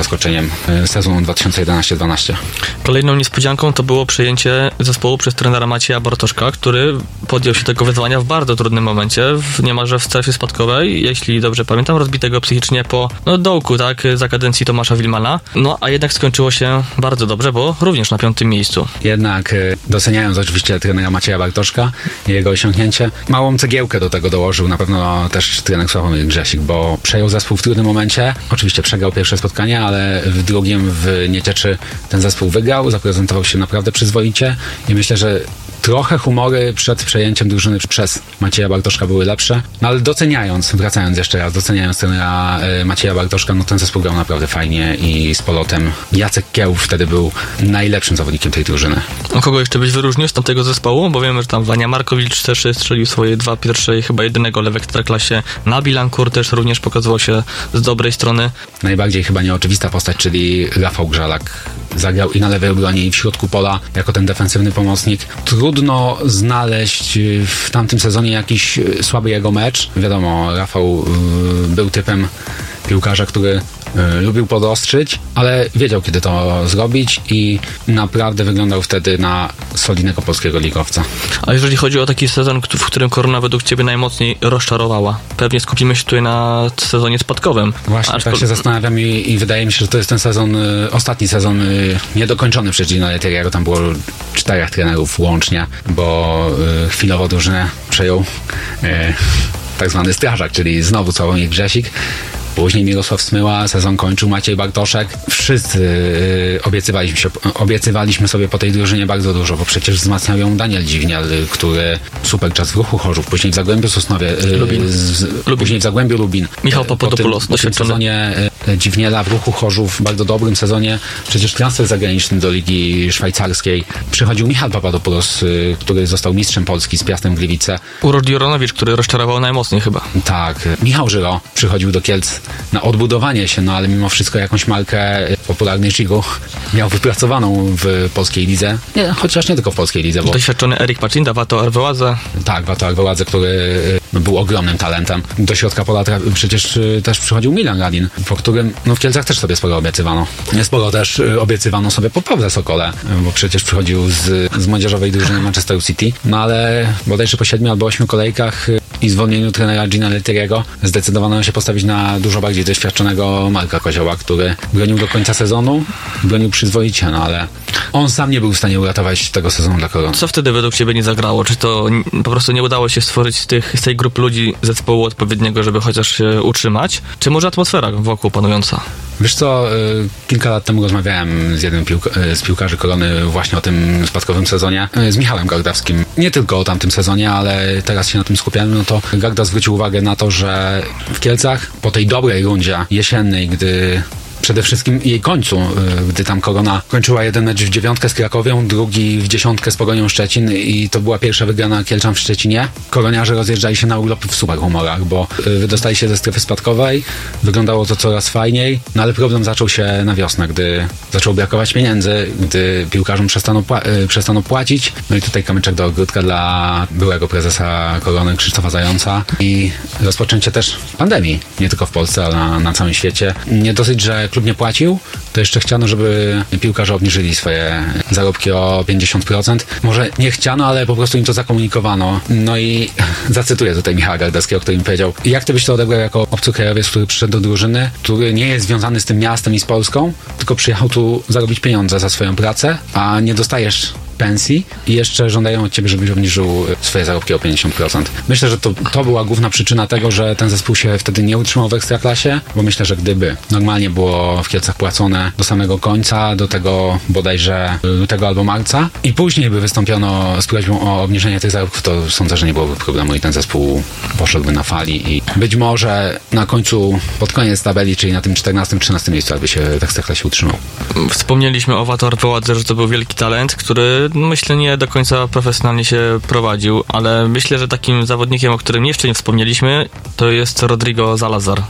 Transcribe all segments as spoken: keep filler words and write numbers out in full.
zaskoczeniem sezonu dwa tysiące jedenaście dwanaście. Kolejną niespodzianką to było przejęcie zespołu przez trenera Macieja Bartoszka, który podjął się tego wyzwania w bardzo trudnym momencie, w niemalże w strefie spadkowej, jeśli dobrze pamiętam, rozbitego psychicznie po no, dołku, tak, za kadencji Tomasza Wilmana. No, a jednak skończyło się bardzo dobrze, bo również na piątym miejscu. Jednak doceniając oczywiście trenera Macieja Bartoszka i jego osiągnięcie, małą cegiełkę do tego dołożył na pewno też trener Sławomir Grzesik, bo przejął zespół w trudnym momencie. Oczywiście przegrał pierwsze spotkanie, ale w drugim w Niecieczy ten zespół wygrał, zaprezentował się naprawdę przyzwoicie i myślę, że trochę humory przed przejęciem drużyny przez Macieja Bartoszka były lepsze, no ale doceniając, wracając jeszcze raz, doceniając trenera e, Macieja Bartoszka, no ten zespół grał naprawdę fajnie i z polotem. Jacek Kiełów wtedy był najlepszym zawodnikiem tej drużyny. A kogo jeszcze byś wyróżnił z tamtego zespołu? Bo wiemy, że tam Wania Markowicz też strzelił swoje dwa pierwsze i chyba jedynego gole w Ekstraklasie. Nabil Ankur też również pokazywał się z dobrej strony. Najbardziej chyba nieoczywista postać, czyli Rafał Grzalak. Zagrał i na lewej obronie, i w środku pola, jako ten defensywny pomocnik. Trudno znaleźć w tamtym sezonie jakiś słaby jego mecz. Wiadomo, Rafał y, był typem piłkarza, który y, lubił podostrzyć, ale wiedział, kiedy to zrobić i naprawdę wyglądał wtedy na solidnego polskiego ligowca. A jeżeli chodzi o taki sezon, w którym Korona według Ciebie najmocniej rozczarowała, pewnie skupimy się tutaj na sezonie spadkowym. Właśnie, Aż tak po... się zastanawiam i, i wydaje mi się, że to jest ten sezon, y, ostatni sezon y, niedokończony przez Gino Lettieriego. Tam było czterech trenerów łącznie, bo y, chwilowo drużynę przejął y, tak zwany strażak, czyli znowu Sławomir Grzesik. Później Mirosław Smyła, sezon kończył Maciej Bartoszek. Wszyscy yy, obiecywaliśmy, się, obiecywaliśmy sobie po tej drużynie bardzo dużo, bo przecież wzmacniał ją Daniel Dziwnial, który super czas w Ruchu Chorzów, później w Zagłębiu Sosnowie, yy, Lubin. Z, Lubin. później w Zagłębiu Lubin. Michał Papadopoulos, po tym, po tym sezonie yy, Dziwniela w Ruchu Chorzów, w bardzo dobrym sezonie, przecież transfer zagraniczny do Ligi Szwajcarskiej. Przychodził Michał Papadopoulos, yy, który został mistrzem Polski z Piastem Gliwice. Urod Joronowicz, który rozczarował najmocniej chyba. Tak. Michał Żyro przychodził do Kielc na odbudowanie się, no ale mimo wszystko jakąś markę popularnej Gigu miał wypracowaną w polskiej lidze. Nie, chociaż nie tylko w polskiej lidze, bo... Doświadczony Erik Pacinda, Wato Arveladze. Tak, Wato Arveladze, który był ogromnym talentem. Do środka pola tra- przecież też przychodził Milan Radin, po którym no w Kielcach też sobie sporo obiecywano. Nie sporo też obiecywano sobie po Pawle Sokole, bo przecież przychodził z, z młodzieżowej drużyny Manchesteru City, no ale bodajże po siedmiu albo ośmiu kolejkach i zwolnieniu trenera Gina Lettieriego zdecydowano się postawić na dużo bardziej doświadczonego Marka Kozioła, który bronił do końca sezonu, bronił przyzwoicie, no ale on sam nie był w stanie uratować tego sezonu dla Korony. Co wtedy według Ciebie nie zagrało? Czy to po prostu nie udało się stworzyć z, tych, z tej grupy ludzi zespołu odpowiedniego, żeby chociaż się utrzymać? Czy może atmosfera wokół panująca? Wiesz co, y, kilka lat temu rozmawiałem z jednym piłka- z piłkarzy Korony właśnie o tym spadkowym sezonie, y, z Michałem Gardawskim. Nie tylko o tamtym sezonie, ale teraz się na tym skupiamy, no to Garda zwrócił uwagę na to, że w Kielcach po tej dobrej rundzie jesiennej, gdy przede wszystkim jej końcu, gdy tam Korona kończyła jeden mecz w dziewiątkę z Krakowią, drugi w dziesiątkę z Pogonią Szczecin i to była pierwsza wygrana Kielczan w Szczecinie. Koroniarze rozjeżdżali się na urlopy w super humorach, bo wydostali się ze strefy spadkowej, wyglądało to coraz fajniej, no ale problem zaczął się na wiosnę, gdy zaczęło brakować pieniędzy, gdy piłkarzom przestano, pła- przestano płacić. No i tutaj kamyczek do ogródka dla byłego prezesa Korony Krzysztofa Zająca i rozpoczęcie też pandemii, nie tylko w Polsce, ale na, na całym świecie. Nie dosyć, że klub nie płacił, to jeszcze chciano, żeby piłkarze obniżyli swoje zarobki o pięćdziesiąt procent. Może nie chciano, ale po prostu im to zakomunikowano. No i zacytuję tutaj Michała Gardewskiego, który mi powiedział: jak ty byś to odebrał jako obcokrajowiec, który przyszedł do drużyny, który nie jest związany z tym miastem i z Polską, tylko przyjechał tu zarobić pieniądze za swoją pracę, a nie dostajesz pensji i jeszcze żądają od ciebie, żebyś obniżył swoje zarobki o pięćdziesiąt procent. Myślę, że to, to była główna przyczyna tego, że ten zespół się wtedy nie utrzymał w Ekstraklasie, bo myślę, że gdyby normalnie było w Kielcach płacone do samego końca, do tego bodajże lutego albo marca i później by wystąpiono z prośbą o obniżenie tych zarobków, to sądzę, że nie byłoby problemu i ten zespół poszedłby na fali i być może na końcu, pod koniec tabeli, czyli na tym czternastym trzynastym miejscu, aby się w Ekstraklasie utrzymał. Wspomnieliśmy o Wato Arveladze, że to był wielki talent, który myślę nie do końca profesjonalnie się prowadził, ale myślę, że takim zawodnikiem, o którym jeszcze nie wspomnieliśmy, to jest Rodrigo Salazar,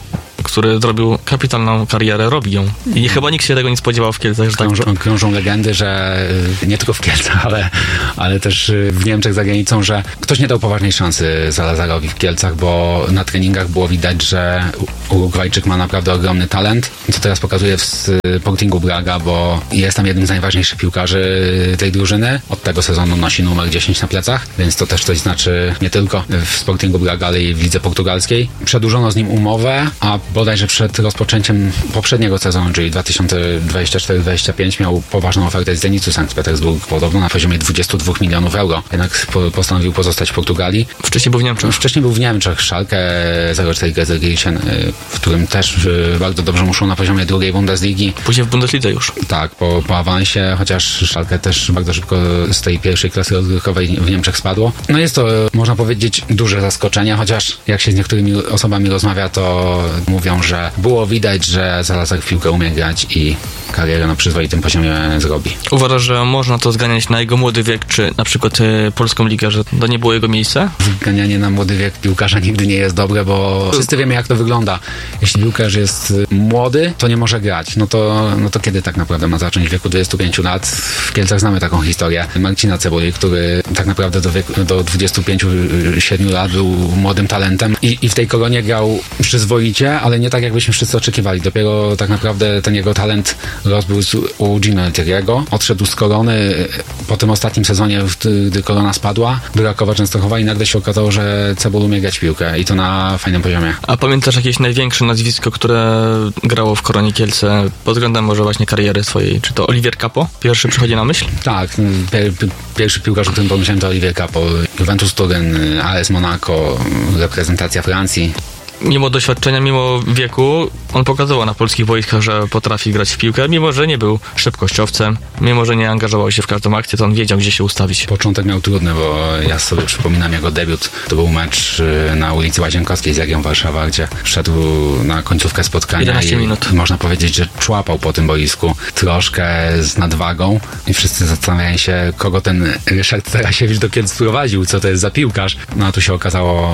który zrobił kapitalną karierę, robi ją. I chyba nikt się tego nie spodziewał w Kielcach. Że krążą, tak... krążą legendy, że nie tylko w Kielcach, ale, ale też w Niemczech za granicą, że ktoś nie dał poważnej szansy Zalazarowi w Kielcach, bo na treningach było widać, że Urugwajczyk ma naprawdę ogromny talent, co teraz pokazuje w Sportingu Braga, bo jest tam jednym z najważniejszych piłkarzy tej drużyny. Od tego sezonu nosi numer dziesięć na plecach, więc to też coś znaczy nie tylko w Sportingu Braga, ale i w lidze portugalskiej. Przedłużono z nim umowę, a bodajże przed rozpoczęciem poprzedniego sezonu, czyli dwa tysiące dwudziesty czwarty dwudziesty piąty, miał poważną ofertę z Zenitu Sankt Petersburg, podobno na poziomie dwudziestu dwóch milionów euro. Jednak po, postanowił pozostać w Portugalii. Wcześniej był w Niemczech. Wcześniej był w Niemczech, Schalke zero cztery Gelsenkirchen, w którym też bardzo dobrze muszą na poziomie drugiej Bundesligi. Później w Bundeslidze już. Tak, po, po awansie, chociaż Schalke też bardzo szybko z tej pierwszej klasy rozgrywkowej w Niemczech spadło. No jest to, można powiedzieć, duże zaskoczenie, chociaż jak się z niektórymi osobami rozmawia, to mówią, że było widać, że Salazar w piłkę umie grać i karierę na przyzwoitym poziomie zrobi. Uważasz, że można to zganiać na jego młody wiek, czy na przykład y, polską ligę, że to nie było jego miejsce? Zganianie na młody wiek piłkarza nigdy nie jest dobre, bo wszyscy wiemy, jak to wygląda. Jeśli piłkarz jest młody, to nie może grać. No to, no to kiedy tak naprawdę ma zacząć? W wieku dwudziestu pięciu lat. W Kielcach znamy taką historię Marcina Cebuli, który tak naprawdę do, wieku, do dwudziestu pięciu siedmiu lat był młodym talentem i, i w tej Kolonie grał przyzwoicie, ale nie tak, jakbyśmy wszyscy oczekiwali. Dopiero tak naprawdę ten jego talent rozbłysł u Gino Lettieriego. Odszedł z Kolony po tym ostatnim sezonie, gdy Kolona spadła do Rakowa Częstochowa i nagle się okazało, że Cebul umie grać piłkę i to na fajnym poziomie. A pamiętasz jakieś największe nazwisko, które grało w Koronie Kielce pod względem może właśnie kariery swojej? Czy to Olivier Kapo? Pierwszy przychodzi na myśl? Tak, pier, pierwszy piłkarz, o którym pomyślałem, to Olivier Kapo. Juventus Turyn, A S Monaco, reprezentacja Francji. Mimo doświadczenia, mimo wieku, on pokazywał na polskich boiskach, że potrafi grać w piłkę, mimo że nie był szybkościowcem, mimo że nie angażował się w każdą akcję, to on wiedział, gdzie się ustawić. Początek miał trudny, bo ja sobie przypominam jego debiut. To był mecz na ulicy Łazienkowskiej z Legią Warszawa, gdzie wszedł na końcówkę spotkania jedenaście minut. I można powiedzieć, że człapał po tym boisku troszkę z nadwagą i wszyscy zastanawiają się, kogo ten Ryszard Tarasiewicz do Kielc sprowadził, co to jest za piłkarz. No a tu się okazało,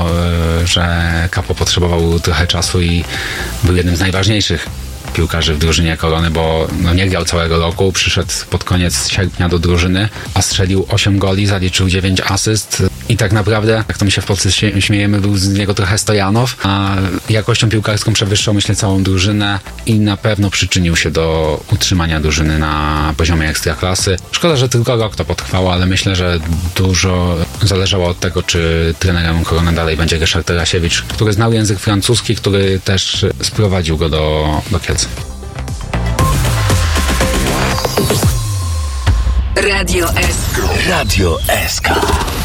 że Kapo potrzebował trochę czasu i był jednym z najważniejszych piłkarzy w drużynie Korony, bo no, nie grał całego roku, przyszedł pod koniec sierpnia do drużyny, a strzelił osiem goli, zaliczył dziewięć asyst i tak naprawdę, jak to my się w Polsce śmiejemy, był z niego trochę Stojanow, a jakością piłkarską przewyższał, myślę, całą drużynę i na pewno przyczynił się do utrzymania drużyny na poziomie ekstraklasy. Szkoda, że tylko rok to potrwało, ale myślę, że dużo zależało od tego, czy trenerem Korony dalej będzie Ryszard Tarasiewicz, który znał język francuski, który też sprowadził go do, do Kielc. Radio S K. Radio S K.